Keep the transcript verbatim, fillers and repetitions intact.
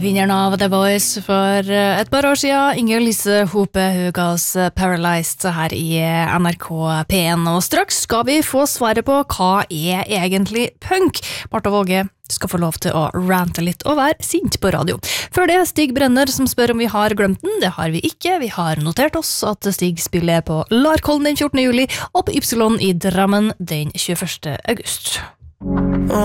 Vinneren av The Voice for et par år siden, Inger Lise Hope, hun ga oss Paralyzed her i N R K P en, og straks skal vi få svaret på hva er egentlig punk. Martha Våge skal få lov til å rante litt og være sint på radio. Før det, Stig Brenner som spør om vi har glemt den. Det har vi ikke. Vi har notert oss at Stig spiller på Larkollen den fjortende juli og på Ypsilon i Drammen den tjueførste august.